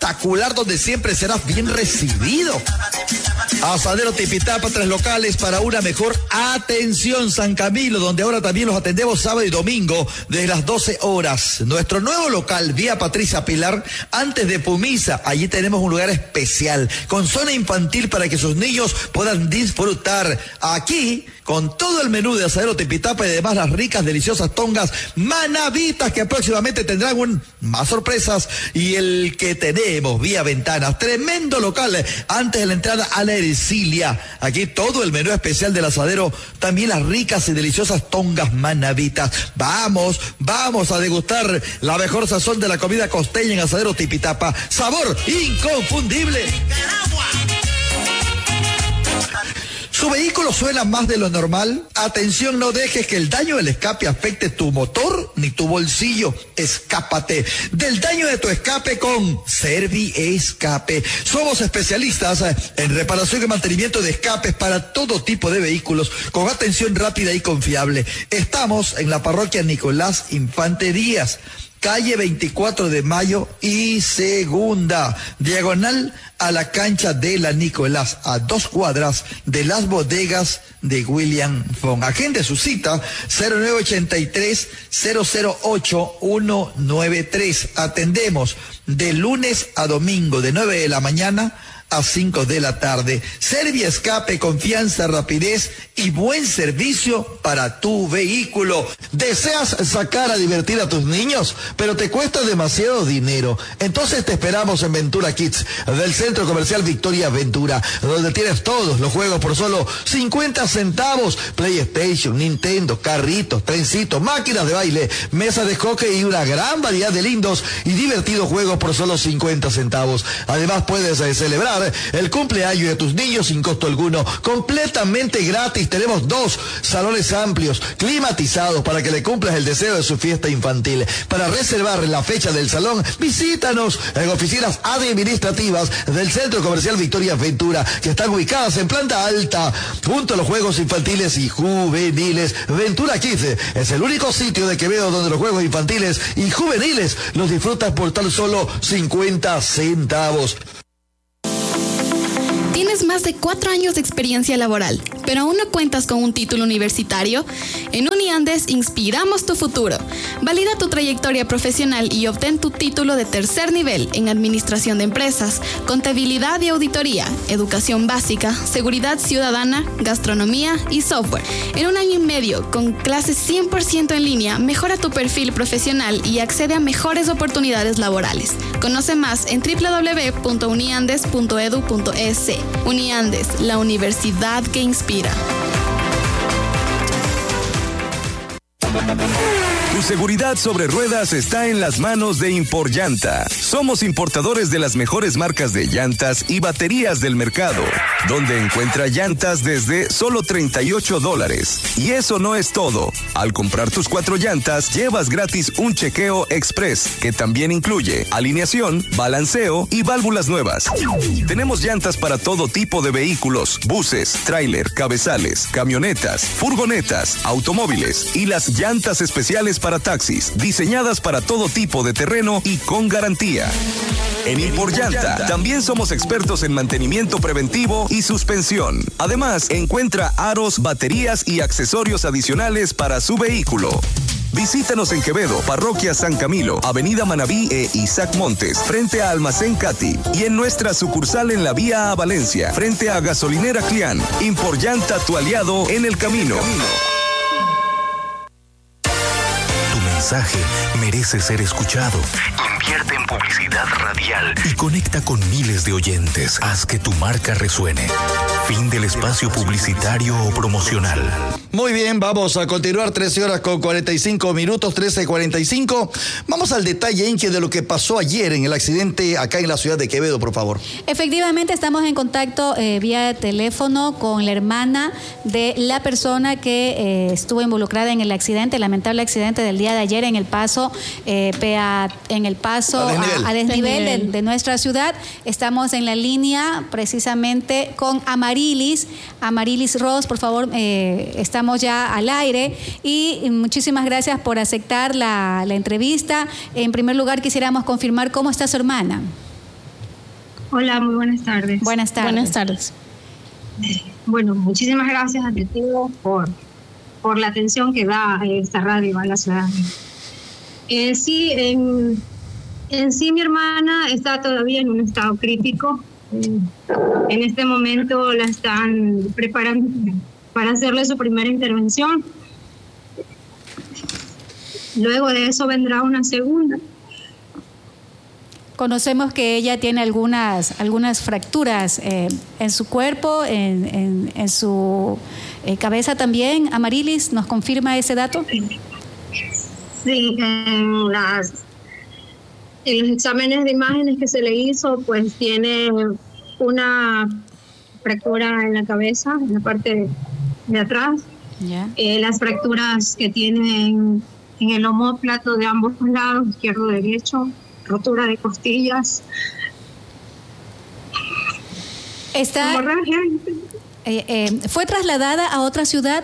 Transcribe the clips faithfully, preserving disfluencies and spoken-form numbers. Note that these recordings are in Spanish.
espectacular donde siempre serás bien recibido. Asadero Tipitapa, tres locales para una mejor atención. San Camilo, donde ahora también los atendemos sábado y domingo desde las doce horas. Nuestro nuevo local, vía Patricia Pilar, antes de Pumisa. Allí tenemos un lugar especial con zona infantil para que sus niños puedan disfrutar. Aquí, con todo el menú de Asadero Tipitapa y además las ricas, deliciosas tongas manavitas que próximamente tendrán un, más sorpresas. Y el que tenemos vía ventanas, tremendo local antes de la entrada a la Ercilia. Aquí todo el menú especial del asadero, también las ricas y deliciosas tongas manavitas. Vamos, vamos a degustar la mejor sazón de la comida costeña en Asadero Tipitapa. Sabor inconfundible. ¿Su vehículo suena más de lo normal? Atención, no dejes que el daño del escape afecte tu motor ni tu bolsillo. Escápate del daño de tu escape con Servi Escape. Somos especialistas en reparación y mantenimiento de escapes para todo tipo de vehículos con atención rápida y confiable. Estamos en la parroquia Nicolás Infante Díaz, calle veinticuatro de mayo y segunda, diagonal a la cancha de la Nicolás, a dos cuadras de las bodegas de William Fong. Agende su cita cero nueve ochenta y tres, cero cero ocho, uno nueve tres. Atendemos de lunes a domingo de nueve de la mañana a cinco de la tarde. Servi Escape, confianza, rapidez y buen servicio para tu vehículo. ¿Deseas sacar a divertir a tus niños, pero te cuesta demasiado dinero? Entonces te esperamos en Ventura Kids del Centro Comercial Victoria Ventura, donde tienes todos los juegos por solo cincuenta centavos. PlayStation, Nintendo, carritos, trencitos, máquinas de baile, mesas de hockey y una gran variedad de lindos y divertidos juegos por solo cincuenta centavos. Además puedes eh, celebrar el cumpleaños de tus niños sin costo alguno, completamente gratis. Tenemos dos salones amplios, climatizados, para que le cumplas el deseo de su fiesta infantil. Para reservar la fecha del salón, visítanos en oficinas administrativas del Centro Comercial Victoria Ventura, que están ubicadas en planta alta, junto a los juegos infantiles y juveniles. Ventura Kids es el único sitio de Quevedo donde los juegos infantiles y juveniles los disfrutas por tan solo cincuenta centavos. Tienes más de cuatro años de experiencia laboral, pero aún no cuentas con un título universitario. En Uniandes inspiramos tu futuro. Valida tu trayectoria profesional y obtén tu título de tercer nivel en Administración de Empresas, Contabilidad y Auditoría, Educación Básica, Seguridad Ciudadana, Gastronomía y Software. En un año y medio, con clases cien por ciento en línea, mejora tu perfil profesional y accede a mejores oportunidades laborales. Conoce más en doble u doble u doble u punto uniandes punto edu punto es. Uniandes, la universidad que inspira. Tu seguridad sobre ruedas está en las manos de Imporllanta. Somos importadores de las mejores marcas de llantas y baterías del mercado, donde encuentra llantas desde solo treinta y ocho dólares. Y eso no es todo. Al comprar tus cuatro llantas, llevas gratis un chequeo express, que también incluye alineación, balanceo y válvulas nuevas. Tenemos llantas para todo tipo de vehículos: buses, tráiler, cabezales, camionetas, furgonetas, automóviles y las llantas especiales para taxis, diseñadas para todo tipo de terreno y con garantía. En Imporllanta también somos expertos en mantenimiento preventivo y suspensión. Además, encuentra aros, baterías y accesorios adicionales para su vehículo. Visítanos en Quevedo, Parroquia San Camilo, Avenida Manabí e Isaac Montes, frente a Almacén Cati, y en nuestra sucursal en la vía a Valencia, frente a Gasolinera Clián. Imporllanta, tu aliado en el camino. Tu mensaje merece ser escuchado. Invierte en publicidad radial y conecta con miles de oyentes. Haz que tu marca resuene. Fin del espacio publicitario o promocional. Muy bien, vamos a continuar. Trece horas con cuarenta y cinco minutos, trece cuarenta y cinco. Vamos al detalle, Inge, de lo que pasó ayer en el accidente acá en la ciudad de Quevedo, por favor. Efectivamente, estamos en contacto eh, vía teléfono con la hermana de la persona que eh, estuvo involucrada en el accidente, el lamentable accidente del día de ayer en el paso, eh, pea, en el paso a desnivel, a, a desnivel de, de nuestra ciudad. Estamos en la línea precisamente con Amarilis, Amarilis Ross, por favor, eh, estamos ya al aire y muchísimas gracias por aceptar la, la entrevista. En primer lugar, quisiéramos confirmar cómo está su hermana. Hola, muy buenas tardes. Buenas tardes. Buenas tardes. Bueno, muchísimas gracias ante todo por, por la atención que da esta radio a la ciudadanía. Eh, sí, en, en sí mi hermana está todavía en un estado crítico. Eh, en este momento la están preparando para hacerle su primera intervención. Luego de eso vendrá una segunda. Conocemos que ella tiene algunas, algunas fracturas eh, en su cuerpo, en, en, en su eh, cabeza también. Amarilis, ¿nos confirma ese dato? Sí, en, las, en los exámenes de imágenes que se le hizo, pues tiene una fractura en la cabeza, en la parte de, de atrás. Yeah. Eh, las fracturas que tienen en el omóplato de ambos lados, izquierdo y derecho, rotura de costillas. Está, eh, eh, ¿Fue trasladada a otra ciudad?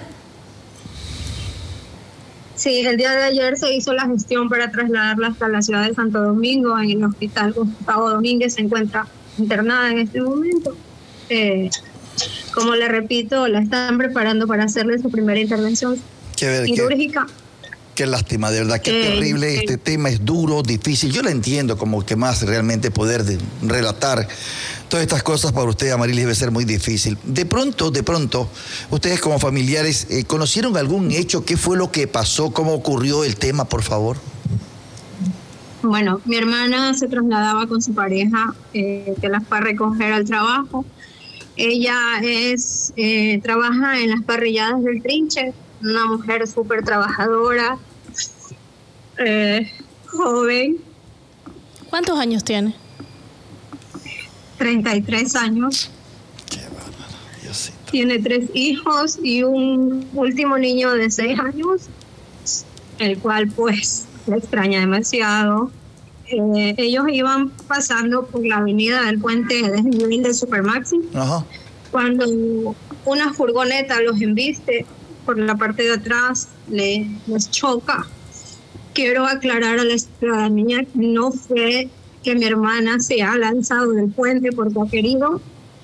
Sí, el día de ayer se hizo la gestión para trasladarla hasta la ciudad de Santo Domingo. En el hospital Gustavo Domínguez se encuentra internada en este momento. Eh, como le repito, la están preparando para hacerle su primera intervención quirúrgica. Qué lástima, de verdad, qué eh, terrible. Eh. Este tema es duro, difícil. Yo la entiendo, como que más realmente poder de, relatar todas estas cosas para usted, Amarilis, debe ser muy difícil. De pronto, de pronto, ustedes como familiares, eh, ¿conocieron algún hecho? ¿Qué fue lo que pasó? ¿Cómo ocurrió el tema, por favor? Bueno, mi hermana se trasladaba con su pareja, eh, que las fue a recoger al trabajo. Ella es eh, trabaja en las parrilladas del Trinche, una mujer súper trabajadora, eh, joven. ¿Cuántos años tiene? treinta y tres años. Qué bárbaro, Diosito. Tiene tres hijos y un último niño de seis años, el cual pues le extraña demasiado. Eh, ellos iban pasando por la avenida del puente de desnivel de Supermaxi. Ajá. Cuando una furgoneta los embiste por la parte de atrás, le, les choca. Quiero aclarar a la ciudadanía que no fue que mi hermana se ha lanzado del puente porque ha querido.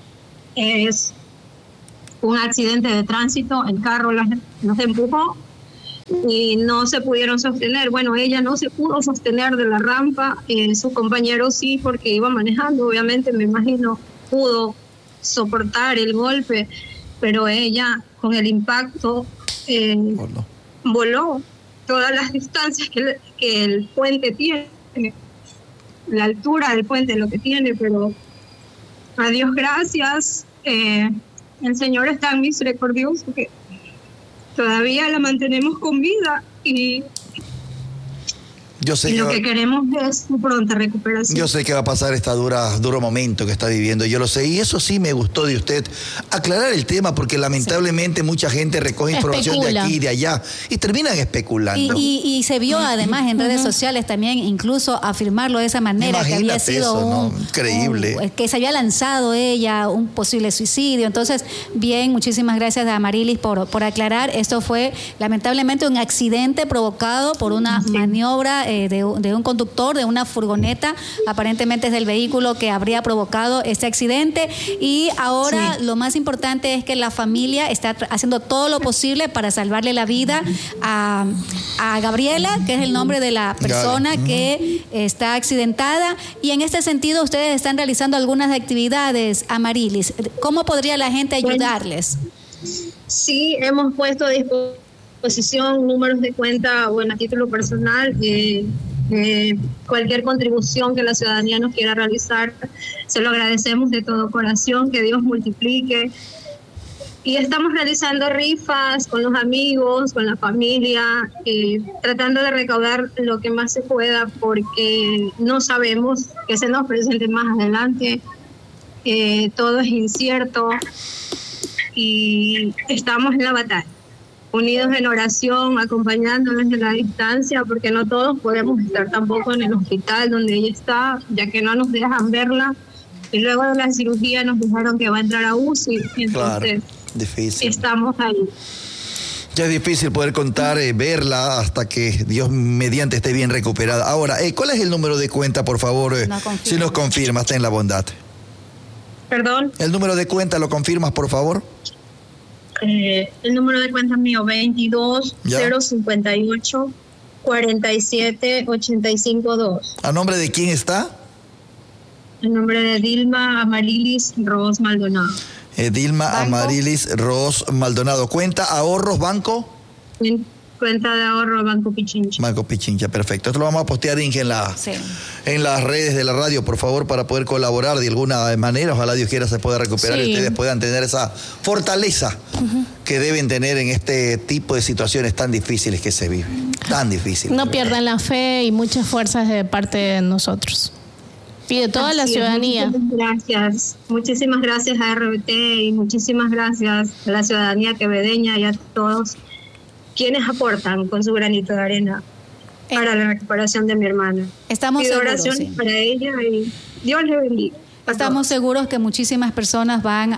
Es un accidente de tránsito, el carro las, los empujó y no se pudieron sostener. Bueno, ella no se pudo sostener de la rampa, eh, su compañero sí, porque iba manejando, obviamente, me imagino, pudo soportar el golpe, pero ella con el impacto eh, voló. voló todas las distancias que, que el puente tiene, la altura del puente lo que tiene, pero a Dios gracias, eh, el Señor es tan misericordioso que todavía la mantenemos con vida y Yo sé y que lo va, que queremos es su pronta recuperación. Yo sé que va a pasar este duro momento que está viviendo, yo lo sé, y eso sí me gustó de usted, aclarar el tema, porque lamentablemente sí. mucha gente recoge información Especula. de aquí y de allá, y terminan especulando. Y, y, y se vio además en redes uh-huh. sociales también, incluso afirmarlo de esa manera, Imagínate que había sido eso, un, ¿no? Increíble. Un, que se había lanzado ella, un posible suicidio. Entonces, bien, muchísimas gracias a Amarilis por, por aclarar. Esto fue lamentablemente un accidente provocado por una sí. maniobra De, de un conductor de una furgoneta, aparentemente es el vehículo que habría provocado este accidente, y ahora sí. lo más importante es que la familia está haciendo todo lo posible para salvarle la vida a, a Gabriela, que es el nombre de la persona claro. que está accidentada, y en este sentido ustedes están realizando algunas actividades, Amarilis. ¿Cómo podría la gente ayudarles? Sí, hemos puesto a disposición posición, números de cuenta, bueno, a título personal, eh, eh, cualquier contribución que la ciudadanía nos quiera realizar, se lo agradecemos de todo corazón, que Dios multiplique. Y estamos realizando rifas con los amigos, con la familia, eh, tratando de recaudar lo que más se pueda, porque no sabemos qué se nos presente más adelante. Eh, todo es incierto y estamos en la batalla, unidos en oración, acompañándonos de la distancia, porque no todos podemos estar tampoco en el hospital donde ella está, ya que no nos dejan verla, y luego de la cirugía nos dijeron que va a entrar a U C I, entonces claro, difícil. Estamos ahí. Ya es difícil poder contar, eh, verla hasta que Dios mediante esté bien recuperada. Ahora, eh, ¿cuál es el número de cuenta, por favor? Eh, no si nos confirma, está en la bondad. Perdón. El número de cuenta, ¿lo confirmas, por favor? Eh, el número de cuenta mío, veintidós cero cincuenta y ocho cuarenta y siete ochenta y cinco dos. ¿A nombre de quién está? El nombre de Dilma Amarilis Ros Maldonado. Eh, Dilma ¿Banco? Amarilis Ros Maldonado. ¿Cuenta ahorros banco? En cuenta de ahorro Banco Pichincha. Banco Pichincha, perfecto. Esto lo vamos a postear, Inge, en, la, Sí. en las redes de la radio, por favor, para poder colaborar de alguna manera. Ojalá Dios quiera se pueda recuperar Sí. y ustedes puedan tener esa fortaleza uh-huh. que deben tener en este tipo de situaciones tan difíciles que se viven. Tan difíciles. No pierdan la fe y muchas fuerzas de parte de nosotros. Y de toda la Así es, ciudadanía. Muchísimas gracias. Muchísimas gracias a R B T y muchísimas gracias a la ciudadanía quevedeña y a todos quienes aportan con su granito de arena para la recuperación de mi hermana. Estamos Pido seguros, oraciones sí. para ella y Dios le bendiga. a Estamos todos. seguros que muchísimas personas van a,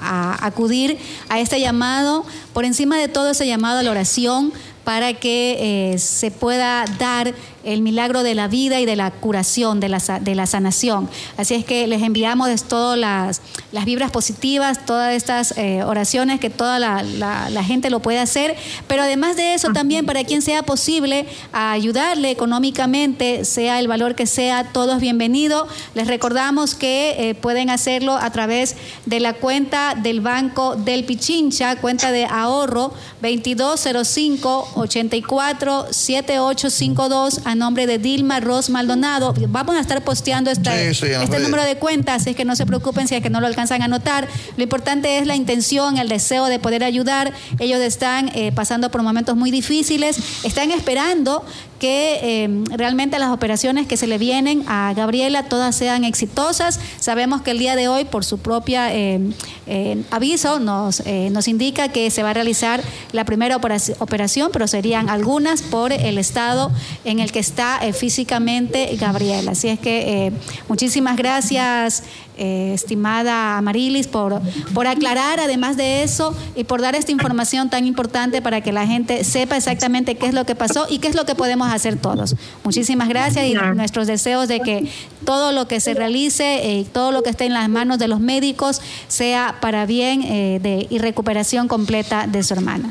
a acudir a este llamado, por encima de todo ese llamado a la oración, para que eh, se pueda dar el milagro de la vida y de la curación, de la, de la sanación. Así es que les enviamos todas las, las vibras positivas, todas estas eh, oraciones, que toda la, la, la gente lo puede hacer, pero además de eso también, para quien sea posible a ayudarle económicamente, sea el valor que sea, todo es bienvenido. Les recordamos que eh, pueden hacerlo a través de la cuenta del Banco del Pichincha, cuenta de ahorro veintidós cero cinco ochenta y cuatro setenta y ocho cincuenta y dos, a nombre de Dilma Ros Maldonado. Vamos a estar posteando esta, Sí, sí, este hombre. número de cuenta, así es que no se preocupen si es que no lo alcanzan a anotar. Lo importante es la intención, el deseo de poder ayudar. Ellos están eh, pasando por momentos muy difíciles, están esperando que eh, realmente las operaciones que se le vienen a Gabriela todas sean exitosas. Sabemos que el día de hoy, por su propia eh, eh, aviso, nos, eh, nos indica que se va a realizar la primera operaci- operación, pero serían algunas por el estado en el que está eh, físicamente Gabriela. Así es que eh, muchísimas gracias, eh, estimada Amarilis, por, por aclarar además de eso y por dar esta información tan importante para que la gente sepa exactamente qué es lo que pasó y qué es lo que podemos hacer todos. Muchísimas gracias y Claro. nuestros deseos de que todo lo que se realice y eh, todo lo que esté en las manos de los médicos sea para bien eh, de, y recuperación completa de su hermana.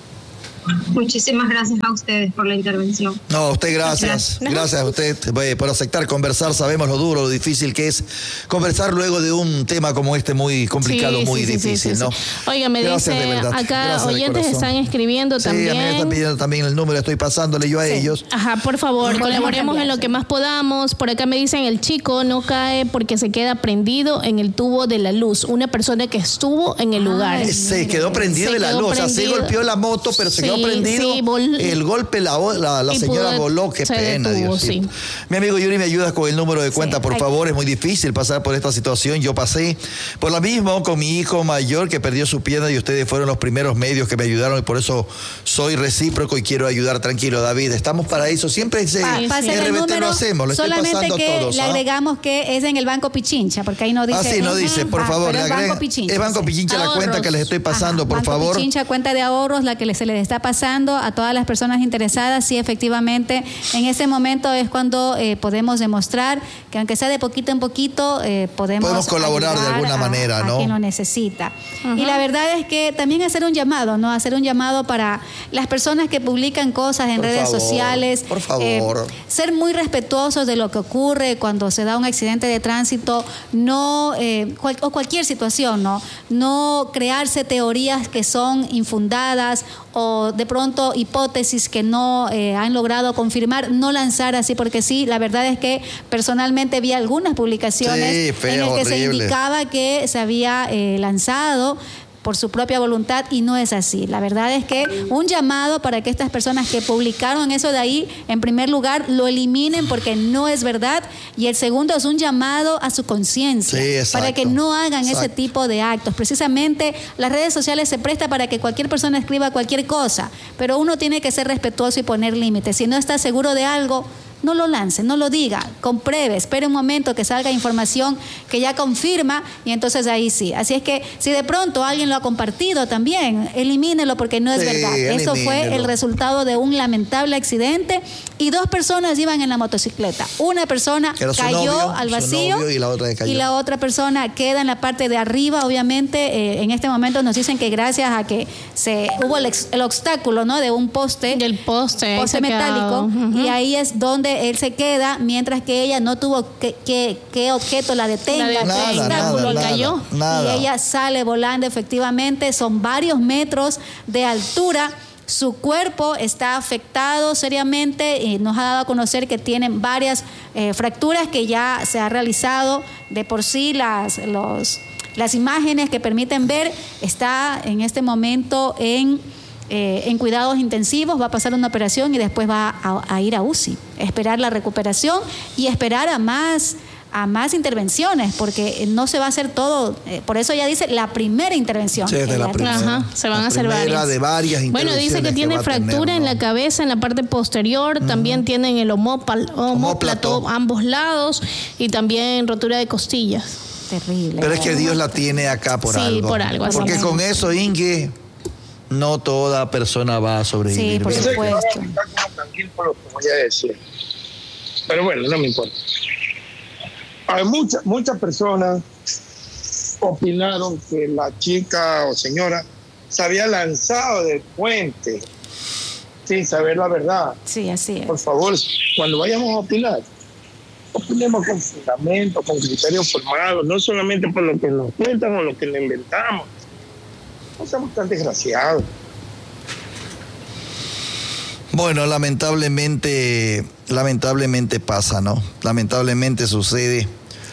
Muchísimas gracias a ustedes por la intervención. No, a usted gracias. Gracias. Gracias a usted eh, por aceptar conversar. Sabemos lo duro, lo difícil que es conversar luego de un tema como este muy complicado, Sí, muy sí, sí, difícil, sí, sí, ¿no? sí. Oiga, me Gracias dice de verdad. acá, Gracias de oyentes corazón. están escribiendo Sí, a mí me también. están pidiendo también el número, estoy pasándole yo a ellos. Ajá, por favor, Podemos colaboremos en lo cambiarse. que más podamos. Por acá me dicen, el chico no cae porque se queda prendido en el tubo de la luz. Una persona que estuvo en el lugar. Ay, Se quedó prendido Se de la quedó luz, o sea, se prendido. golpeó la moto, pero se Sí, quedó prendido. sí, vol- el golpe, la, la, la y señora pudo- voló, qué se pena, detuvo, Dios. sí. Mi amigo Yuri, ¿me ayudas con el número de cuenta, Sí, por hay- favor? Es muy difícil pasar por esta situación. Yo pasé por la misma con mi hijo mayor que perdió su pierna y ustedes fueron los primeros medios que me ayudaron y por eso soy recíproco y quiero ayudar. Tranquilo, David, estamos para eso. Siempre ese Pa- Pasen el R B T número, lo hacemos, lo estoy solamente pasando a que todos. le ¿ah? agregamos que es en el Banco Pichincha, porque ahí no dice. Ah, sí, no Ujú. dice, por Ah, favor, pero le es Banco agregan- Pichincha. es Banco sí. Pichincha la Ahorros. cuenta que les estoy pasando, Ajá, por Banco favor. Pichincha, cuenta de ahorros, la que le- se les está pasando a todas las personas interesadas. Sí, efectivamente, en ese momento es cuando eh, podemos demostrar que aunque sea de poquito en poquito, eh, podemos, Podemos colaborar de ayudar alguna a- manera, a ¿no? quien lo necesita. Y la verdad es que también hacer un llamado, ¿no? Hacer un llamado para las personas que publican cosas en Por redes favor, sociales. por favor. eh, ser muy respetuosos de lo que ocurre cuando se da un accidente de tránsito, no eh, cual- o cualquier situación, ¿no? No crearse teorías que son infundadas o de pronto hipótesis que no eh, han logrado confirmar, no lanzar así porque sí. La verdad es que personalmente vi algunas publicaciones Sí, feo, en las que se horrible. indicaba que se había eh, lanzado por su propia voluntad y no es así. La verdad es que un llamado para que estas personas que publicaron eso de ahí, en primer lugar, lo eliminen porque no es verdad, y el segundo es un llamado a su conciencia, Sí, exacto. para que no hagan ese Exacto. tipo de actos. Precisamente las redes sociales se prestan para que cualquier persona escriba cualquier cosa, pero uno tiene que ser respetuoso y poner límites. Si no está seguro de algo, no lo lance, no lo diga, compruebe, espere un momento que salga información que ya confirma y entonces ahí sí. Así es que si de pronto alguien lo ha compartido también, elimínelo porque no es Sí, verdad. Eso fue elimínelo. el resultado de un lamentable accidente y dos personas iban en la motocicleta. Una persona Era su cayó novio, al su vacío novio y la otra que cayó. y la otra persona queda en la parte de arriba. Obviamente, eh, en este momento nos dicen que gracias a que se hubo el, ex- el obstáculo, ¿no?, de un poste, Del poste, ahí poste se metálico, quedó. Ujú. y ahí es donde él se queda, mientras que ella no tuvo que, que, que objeto la detenga, La qué detenga, Nada, obstáculo nada, cayó. nada, nada. y ella sale volando. Efectivamente, son varios metros de altura. Su cuerpo está afectado seriamente y nos ha dado a conocer que tienen varias eh, fracturas que ya se ha realizado. De por sí las, los, las imágenes que permiten ver, está en este momento en, eh, en cuidados intensivos, va a pasar una operación y después va a, a ir a U C I, esperar la recuperación y esperar a más a más intervenciones, porque no se va a hacer todo, eh, por eso ella dice la primera intervención. Sí, es de En la la- primera. Ajá, se van La a hacer primera varias. de varias Bueno, dice que intervenciones tiene va a tener, fractura en ¿no? la cabeza, en la parte posterior, también tienen el homópal- homóplato, Homóplato. ambos lados, y también rotura de costillas. Terrible. Pero es que Dios la tiene acá por Sí, algo. por algo, así Porque es. con eso, Inge, no toda persona va a sobrevivir. Sí, por ¿verdad? Yo sé que supuesto. está como tranquilo por lo que voy a decir. Pero bueno, no me importa. Hay muchas, muchas personas opinaron que la chica o señora se había lanzado del puente sin saber la verdad. Sí, así es. Por favor, cuando vayamos a opinar, opinemos con fundamento, con criterios formados, no solamente por lo que nos cuentan o lo que nos inventamos. No seamos tan desgraciados. Bueno, lamentablemente, lamentablemente pasa, ¿no? Lamentablemente sucede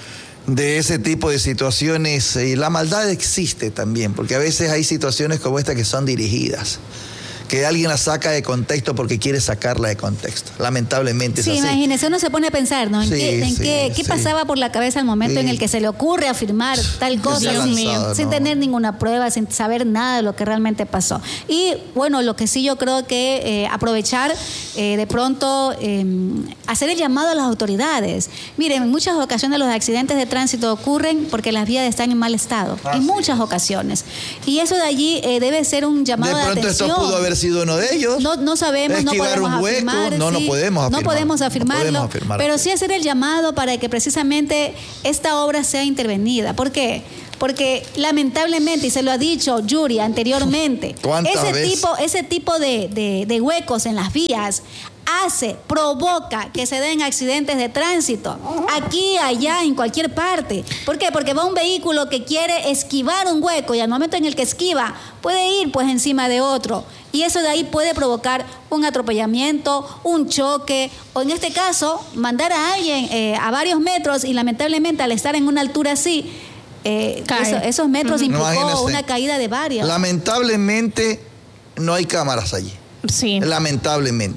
de ese tipo de situaciones. Y la maldad existe también, porque a veces hay situaciones como esta que son dirigidas, que alguien la saca de contexto porque quiere sacarla de contexto. Lamentablemente es Sí, así. imagínese, uno se pone a pensar, ¿no? ¿En, Sí, qué, en sí, qué, qué sí. pasaba por la cabeza al momento Sí. en el que se le ocurre afirmar tal cosa se ha sin, lanzado, sin ¿no? tener ninguna prueba, sin saber nada de lo que realmente pasó? Y bueno, lo que sí yo creo que eh, aprovechar eh, de pronto eh, hacer el llamado a las autoridades. Miren, en muchas ocasiones los accidentes de tránsito ocurren porque las vías están en mal estado, Ah, en sí. muchas ocasiones. Y eso de allí eh, debe ser un De llamado de, pronto atención. esto pudo haber sido uno de ellos. No, no sabemos, no Esquivar podemos un hueco, afirmar. no, no sí, podemos No afirmar, podemos no afirmarlo, podemos afirmar. pero sí hacer el llamado para que precisamente esta obra sea intervenida. ¿Por qué? Porque lamentablemente, y se lo ha dicho Yuri anteriormente, ¿Cuántas ese veces? tipo, ese tipo de, de- de huecos en las vías hace, provoca que se den accidentes de tránsito, aquí, allá, en cualquier parte. ¿Por qué? Porque va un vehículo que quiere esquivar un hueco y al momento en el que esquiva puede ir pues encima de otro. Y eso de ahí puede provocar un atropellamiento, un choque, o en este caso, mandar a alguien eh, a varios metros y lamentablemente al estar en una altura así, eh, Cae. eso- esos metros Ujú. implicó Imagínese. una caída de varios. Lamentablemente no hay cámaras allí. Sí. Lamentablemente.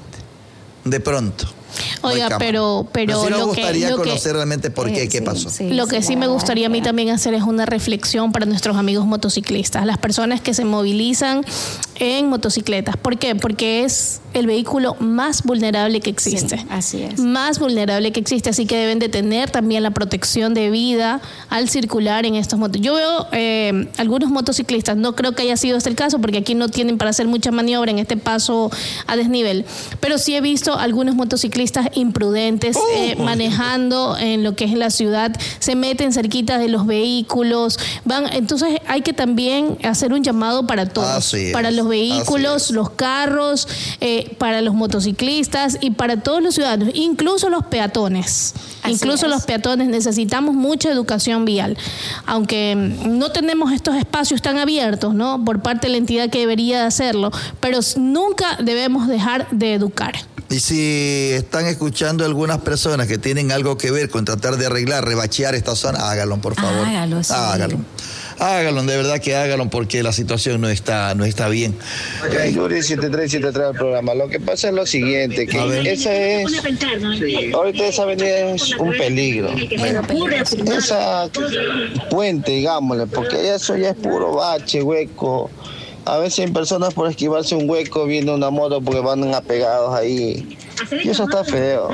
De pronto. no hay Oiga, cámaras. pero, pero, sí nos lo que, gustaría lo que- conocer realmente por qué, Eh, qué sí, pasó. sí, Lo que sí me la gustaría a mí verdad. también hacer es una reflexión para nuestros amigos motociclistas, las personas que se movilizan en motocicletas. ¿Por qué? Porque es el vehículo más vulnerable que existe. Sí, así es. Más vulnerable que existe, así que deben de tener también la protección de vida al circular en estos motos. Yo veo eh, algunos motociclistas, no creo que haya sido este el caso, porque aquí no tienen para hacer mucha maniobra en este paso a desnivel, pero sí he visto algunos motociclistas imprudentes eh, manejando en lo que es la ciudad, se meten cerquita de los vehículos, van, entonces hay que también hacer un llamado para todos, Así es, para los vehículos, así es. los carros, eh, para los motociclistas y para todos los ciudadanos, incluso los peatones. Así incluso es. los peatones necesitamos mucha educación vial, aunque mm, no tenemos estos espacios tan abiertos, ¿no? Por parte de la entidad que debería hacerlo, pero s- nunca debemos dejar de educar. Y si están escuchando algunas personas que tienen algo que ver con tratar de arreglar, rebachear esta zona, háganlo, por favor. Hágalo, sí. Hágalo. Hágalo, de verdad que hágalo, porque la situación no está, no está bien. Yuri siete tres siete tres del programa. Lo que pasa es lo siguiente, que A ver. esa es, ahorita esa avenida es un peligro. Pero peligroso. Esa puente, digámosle, porque eso ya es puro bache, hueco. A veces hay personas por esquivarse un hueco viendo una moto porque van apegados ahí. Y eso está feo.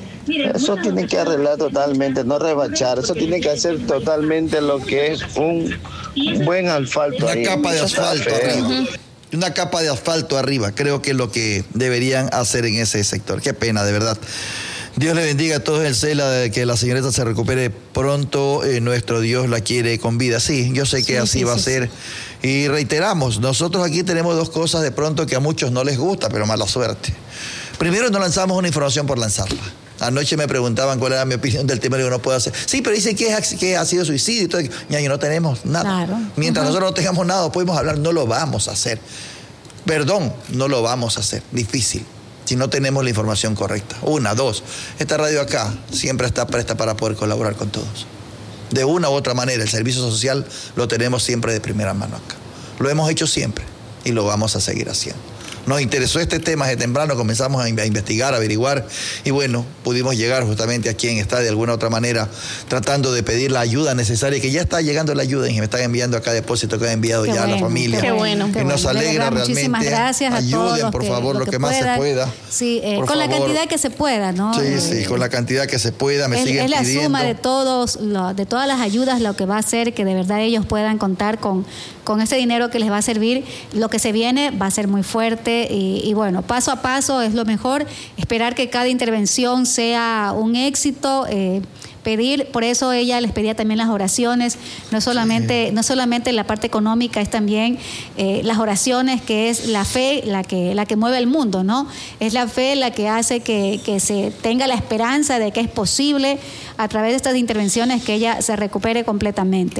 Eso tiene que arreglar totalmente, no rebachar. Eso tiene que hacer totalmente lo que es un buen asfalto. Una ahí. capa de Eso está asfalto feo. arriba. Una capa de asfalto arriba. Creo que es lo que deberían hacer en ese sector. Qué pena, de verdad. Dios le bendiga a todos el Cela, de que la señorita se recupere pronto. Eh, nuestro Dios la quiere con vida. Sí, yo sé que sí, así sí, va sí, a ser. Sí. Y reiteramos, nosotros aquí tenemos dos cosas de pronto que a muchos no les gusta, pero mala suerte. Primero, no lanzamos una información por lanzarla. Anoche me preguntaban cuál era mi opinión del tema, y yo no puedo hacer. Sí, pero dicen que, es, que ha sido suicidio y todo. Ya, y no tenemos nada. Claro. Mientras uh-huh. nosotros no tengamos nada, podemos hablar, no lo vamos a hacer. Perdón, no lo vamos a hacer. Difícil. Si no tenemos la información correcta. Una, dos. Esta radio acá siempre está presta para poder colaborar con todos. De una u otra manera, el servicio social lo tenemos siempre de primera mano acá. Lo hemos hecho siempre y lo vamos a seguir haciendo. Nos interesó este tema desde temprano, comenzamos a investigar, a averiguar y bueno, pudimos llegar justamente a quien está de alguna otra manera tratando de pedir la ayuda necesaria, que ya está llegando la ayuda y me están enviando acá depósito que ha enviado qué ya bueno, a la familia. Qué bueno. Que nos bueno. alegra realmente. Muchísimas gracias a Ayuden, todos los por que, favor, lo, lo que, que más se pueda. Sí, eh, con favor. la cantidad que se pueda, ¿no? Sí, eh, sí, con la cantidad que se pueda, me es, siguen es la pidiendo. suma de todos, lo, de todas las ayudas, lo que va a hacer que de verdad ellos puedan contar con, con ese dinero que les va a servir. Lo que se viene va a ser muy fuerte y, y bueno, paso a paso es lo mejor, esperar que cada intervención sea un éxito, eh, pedir, por eso ella les pedía también las oraciones, no solamente, sí. no solamente la parte económica, es también eh, las oraciones, que es la fe la que, la que mueve el mundo, ¿no? Es la fe la que hace que, que se tenga la esperanza de que es posible a través de estas intervenciones que ella se recupere completamente.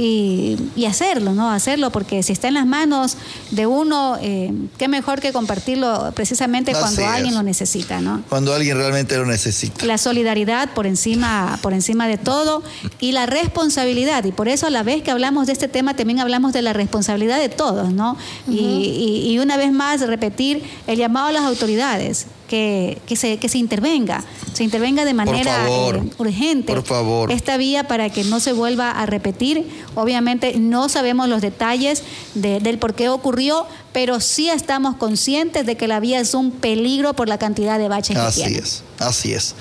Y, y hacerlo, ¿no? Hacerlo, porque si está en las manos de uno, eh, qué mejor que compartirlo precisamente Así cuando es. alguien lo necesita, ¿no? Cuando alguien realmente lo necesita. La solidaridad por encima, por encima de todo y la responsabilidad. Y por eso a la vez que hablamos de este tema también hablamos de la responsabilidad de todos, ¿no? Uh-huh. y, y, y una vez más repetir el llamado a las autoridades. Que, que, se, que se intervenga, se intervenga de manera por favor, eh, urgente por favor. esta vía para que no se vuelva a repetir. Obviamente no sabemos los detalles de, del por qué ocurrió, pero sí estamos conscientes de que la vía es un peligro por la cantidad de baches así que tiene. Así es, así es.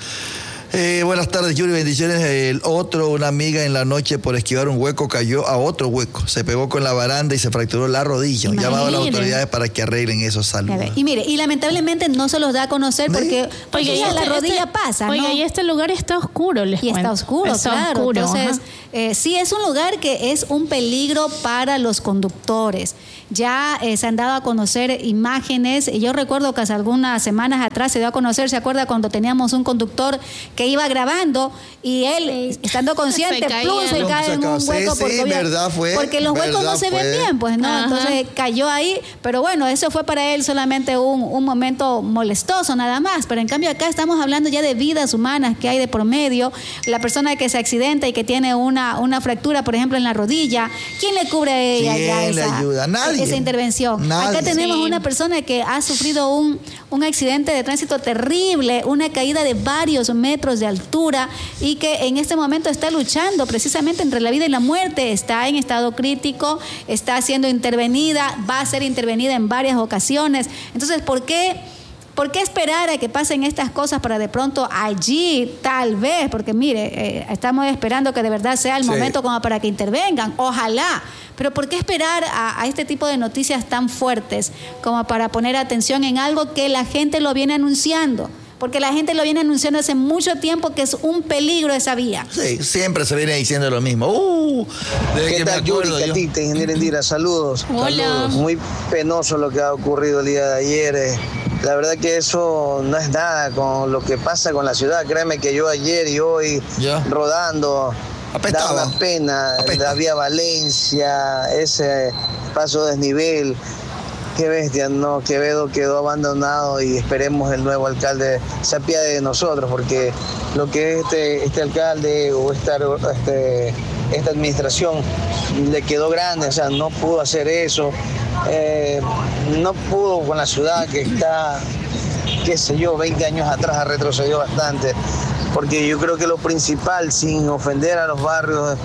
Eh, buenas tardes, Yuri, bendiciones. El otro, una amiga en la noche por esquivar un hueco cayó a otro hueco, se pegó con la baranda y se fracturó la rodilla. Un llamado a las autoridades para que arreglen esos saludos. Y mire, y lamentablemente no se los da a conocer porque, porque oye, ya este, la rodilla este, pasa, ¿no? Oiga, y este lugar está oscuro, les Y cuento. está oscuro, está claro. Oscuro, Entonces, eh, sí es un lugar que es un peligro para los conductores. Ya eh, se han dado a conocer imágenes. Yo recuerdo que hace algunas semanas atrás se dio a conocer, ¿se acuerda cuando teníamos un conductor que iba grabando y él, estando consciente, se, plum, se cae en un hueco? Sí, porque, sí, obvia, verdad fue, porque los huecos no se ven bien, pues no, Ajá. entonces cayó ahí, pero bueno, eso fue para él solamente un, un momento molestoso nada más, pero en cambio acá estamos hablando ya de vidas humanas que hay de por medio. La persona que se accidenta y que tiene una, una fractura, por ejemplo, en la rodilla, ¿quién le cubre a ella ¿Quién ya le esa, ayuda? Nadie. esa intervención? Nadie. Acá tenemos Sí. una persona que ha sufrido un, un accidente de tránsito terrible, una caída de varios metros de altura y que en este momento está luchando precisamente entre la vida y la muerte, está en estado crítico, está siendo intervenida, va a ser intervenida en varias ocasiones. Entonces, ¿por qué? ¿Por qué esperar a que pasen estas cosas para de pronto allí, tal vez? Porque mire, eh, estamos esperando que de verdad sea el sí. momento como para que intervengan, ojalá. Pero ¿por qué esperar a, a este tipo de noticias tan fuertes como para poner atención en algo que la gente lo viene anunciando? Porque la gente lo viene anunciando hace mucho tiempo que es un peligro esa vía. Sí, siempre se viene diciendo lo mismo. Uh, desde ¿Qué que tal, me acuerdo Yuri, yo. Catita, ingeniera Indira? Saludos. Hola. Saludos. Muy penoso lo que ha ocurrido el día de ayer. Eh. La verdad que eso no es nada con lo que pasa con la ciudad. Créeme que yo ayer y hoy ¿Ya? rodando, Apestaba. da una pena. Apestaba. La vía Valencia, ese paso desnivel. Qué bestia, no, Quevedo quedó abandonado y esperemos el nuevo alcalde se apiade de nosotros, porque lo que este, este alcalde o esta, este, esta administración le quedó grande, o sea, no pudo hacer eso, eh, no pudo con la ciudad que está, qué sé yo, veinte años atrás ha retrocedido bastante. porque yo creo que lo principal, sin ofender a los barrios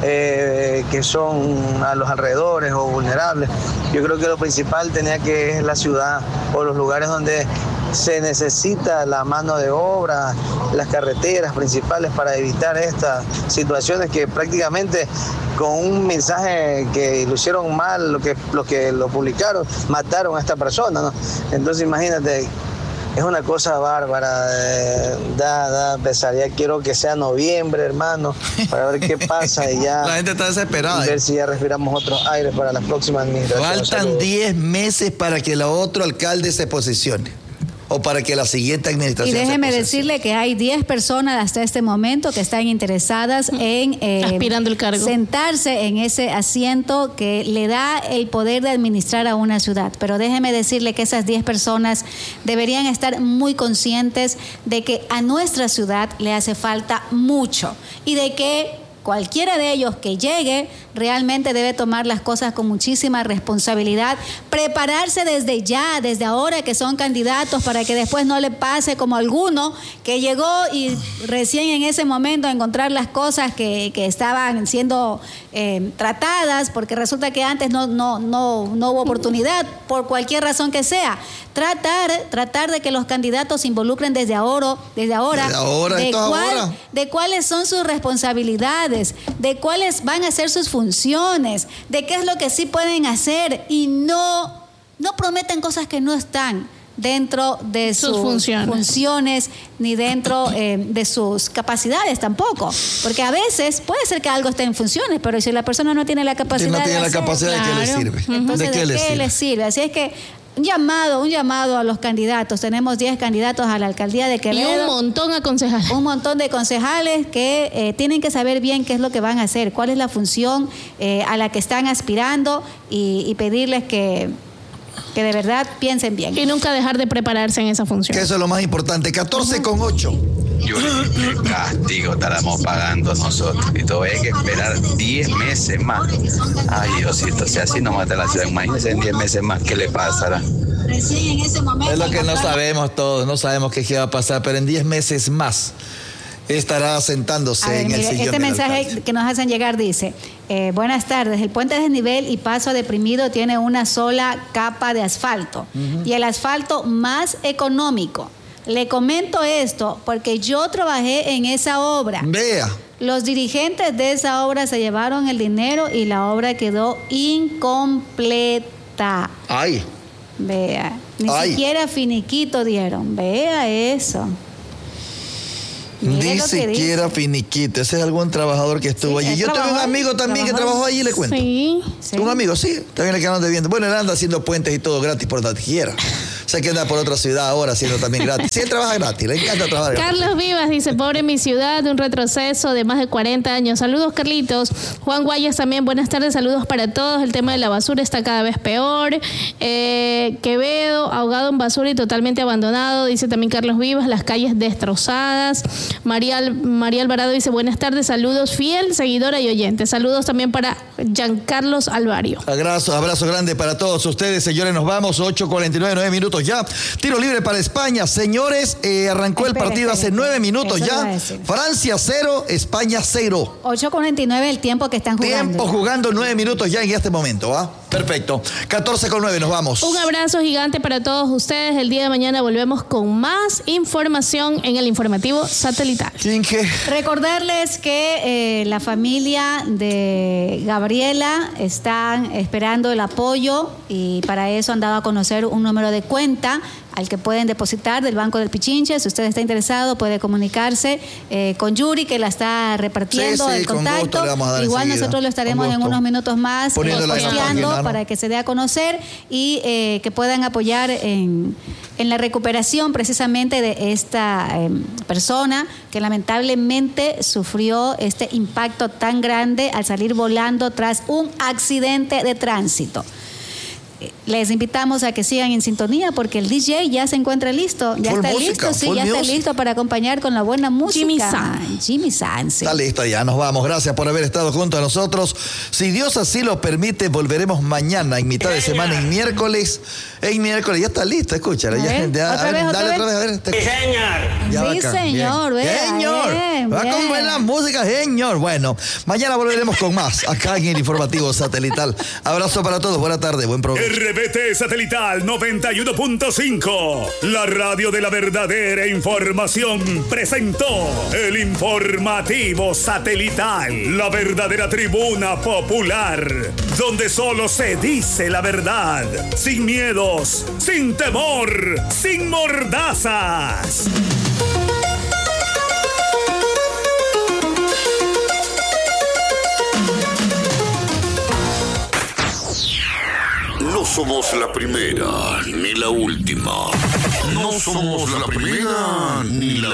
eh, que son a los alrededores o vulnerables, yo creo que lo principal tenía que es la ciudad o los lugares donde se necesita la mano de obra, las carreteras principales para evitar estas situaciones que prácticamente con un mensaje que lo hicieron mal, lo que, lo que lo publicaron, mataron a esta persona, ¿no? Entonces imagínate, es una cosa bárbara, eh, da, da pesar. Ya quiero que sea noviembre, hermano, para ver qué pasa y ya. La gente está desesperada. Y ver si ya respiramos otros aires para las próximas administraciones. Faltan diez meses para que el otro alcalde se posicione. O para que la siguiente administración. Y déjeme se decirle que hay diez personas hasta este momento que están interesadas en eh, aspirando el cargo, sentarse en ese asiento que le da el poder de administrar a una ciudad. Pero déjeme decirle que esas diez personas deberían estar muy conscientes de que a nuestra ciudad le hace falta mucho y de que cualquiera de ellos que llegue realmente debe tomar las cosas con muchísima responsabilidad, prepararse desde ya, desde ahora que son candidatos, para que después no le pase como alguno que llegó y recién en ese momento encontrar las cosas que, que estaban siendo eh, tratadas, porque resulta que antes no, no, no, no hubo oportunidad, por cualquier razón que sea. Tratar, tratar de que los candidatos se involucren desde ahora, desde ahora, desde ahora de, cuál, ahora. de cuáles son sus responsabilidades, de cuáles van a ser sus funciones, de qué es lo que sí pueden hacer y no, no prometen cosas que no están dentro de sus, sus funciones. funciones ni dentro eh, de sus capacidades tampoco, porque a veces puede ser que algo esté en funciones, pero si la persona no tiene la capacidad, si no tiene de la hacer, capacidad, claro, ¿de qué le sirve? Entonces, ¿de qué, ¿de le, qué sirve? le sirve? Así es que un llamado, un llamado a los candidatos. Tenemos diez candidatos a la alcaldía de Quevedo. Y un montón a concejales. Un montón de concejales que eh, tienen que saber bien qué es lo que van a hacer, cuál es la función eh, a la que están aspirando y, y pedirles que, que de verdad piensen bien. Y nunca dejar de prepararse en esa función. Que eso es lo más importante. catorce con ocho. Yuri, qué castigo estaremos pagando nosotros. Y tuve que esperar diez meses más. Ay, Diosito, si así no mata la ciudad, imagínense en diez meses más, ¿qué le pasará? Es lo que no sabemos todos, no sabemos qué va a pasar, pero en diez meses más estará sentándose ver, en mire, el sillón. Este mensaje alcalde que nos hacen llegar dice, eh, buenas tardes, el puente de desnivel y paso deprimido tiene una sola capa de asfalto uh-huh. y el asfalto más económico. Le comento esto porque yo trabajé en esa obra. Vea. Los dirigentes de esa obra se llevaron el dinero y la obra quedó incompleta. Ay. Vea, ni Ay. siquiera finiquito dieron. Vea eso. Mire Ni lo que siquiera dice. finiquito. Ese es algún trabajador que estuvo Sí, allí. él Yo tengo un trabajó, amigo también que trabajó. trabajó allí, le cuento. Sí. Sí. Un amigo, sí, también le quedaron debiendo. Bueno, él anda haciendo puentes y todo gratis por donde quiera. Sé que anda por otra ciudad ahora haciendo también gratis. Sí, él trabaja gratis, le encanta trabajar gratis. Carlos Vivas dice, pobre mi ciudad, un retroceso de más de cuarenta años. Saludos, Carlitos. Juan Guayas también, buenas tardes, saludos para todos. El tema de la basura está cada vez peor. Eh, Quevedo, ahogado en basura y totalmente abandonado, dice también Carlos Vivas, las calles destrozadas. María, María Alvarado dice, buenas tardes, saludos, fiel seguidora y oyente. Saludos también para Giancarlos Alvario. Abrazo, abrazo grande para todos ustedes, señores. Nos vamos, ocho cuarenta y nueve, nueve minutos ya. Tiro libre para España. Señores, eh, arrancó Espera, el partido espera, hace nueve minutos eso ya. iba a decir. Francia cero, España cero. ocho cuarenta y nueve el tiempo que están jugando. Tiempo jugando nueve minutos ya en este momento, ¿va? Perfecto. catorce con nueve, nos vamos. Un abrazo gigante para todos ustedes. El día de mañana volvemos con más información en el informativo satelital. Chinque. Recordarles que eh, la familia de Gabriela están esperando el apoyo y para eso han dado a conocer un número de cuenta al que pueden depositar del Banco del Pichinche. Si usted está interesado, puede comunicarse eh, con Yuri, que la está repartiendo Sí, sí, el con contacto. gusto le vamos a dar Igual enseguida. nosotros lo estaremos Con en gusto. unos minutos más Poniéndola en la posteando página, ¿no? para que se dé a conocer y eh, que puedan apoyar en, en la recuperación precisamente de esta eh, persona que lamentablemente sufrió este impacto tan grande al salir volando tras un accidente de tránsito. les invitamos a que sigan en sintonía porque el D J ya se encuentra listo. Ya Full está música, listo, sí, full ya music. está listo para acompañar con la buena música. Jimmy San. Jimmy San, sí. Está listo, ya nos vamos. Gracias por haber estado junto a nosotros. Si Dios así lo permite, volveremos mañana en mitad de semana, en miércoles. En miércoles, ya está listo, escúchala. A Ya, ver, ya, otra a ver, vez, otra dale vez. otra vez, a ver. Te- Ya Sí, bacán, señor, bien. vea, Señor, bien, va bien. con buena música, señor. Bueno, mañana volveremos con más acá en el Informativo Satelital. Abrazo para todos, buena tarde, buen provecho. R B T Satelital noventa y uno punto cinco, la radio de la verdadera información, presentó el Informativo Satelital, la verdadera tribuna popular, donde solo se dice la verdad, sin miedos, sin temor, sin mordazas. No somos la primera ni la última. No somos la primera ni la